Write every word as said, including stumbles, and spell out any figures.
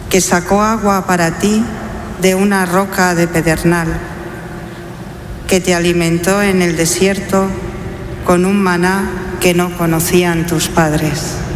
que sacó agua para ti de una roca de pedernal, que te alimentó en el desierto con un maná que no conocían tus padres.